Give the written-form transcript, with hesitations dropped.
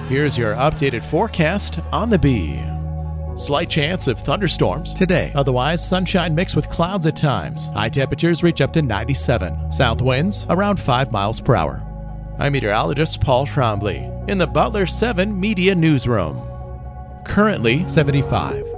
Here's your updated forecast on the Bee. Slight chance of thunderstorms today. Otherwise, sunshine mixed with clouds at times. High temperatures reach up to 97. South winds around 5 miles per hour. I'm meteorologist Paul Trombley in the Butler 7 Media Newsroom. Currently 75.